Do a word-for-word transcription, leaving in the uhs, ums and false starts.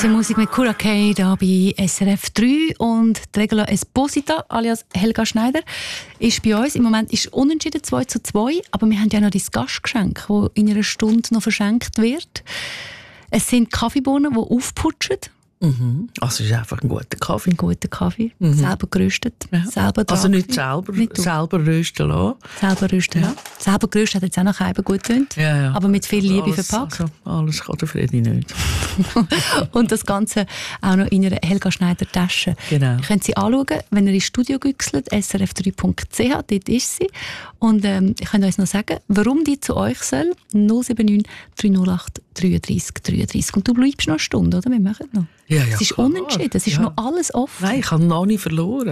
Schweizer Musik mit Cura Kay hier bei S R F drei und Regula Esposita alias Helga Schneider ist bei uns. Im Moment ist unentschieden zwei zu zwei, aber wir haben ja noch das Gastgeschenk, das in einer Stunde noch verschenkt wird. Es sind Kaffeebohnen, die aufputschen. Mhm. Also es ist einfach ein guter Kaffee. Ein guter Kaffee, mhm. selber geröstet. Ja. Selber also nicht selber, nicht selber rösten lassen. Selber rösten ja. lassen. Selber geröstet hat jetzt auch noch eben gut getönt, ja, ja. aber mit viel Liebe alles, verpackt. Also, alles kann der Fredi nicht. Und das Ganze auch noch in einer Helga Schneider Tasche. Genau. Ihr könnt sie anschauen, wenn ihr ins Studio güchselt, s r f drei punkt c h, dort ist sie. Und ähm, ich kann euch noch sagen, warum die zu euch soll. null sieben neun drei null acht dreiunddreissig dreiunddreissig. Und du bleibst noch eine Stunde, oder? Wir machen noch. Ja, ja, es ist klar. unentschieden, es ist ja. noch alles offen. Nein, ich habe noch nicht verloren.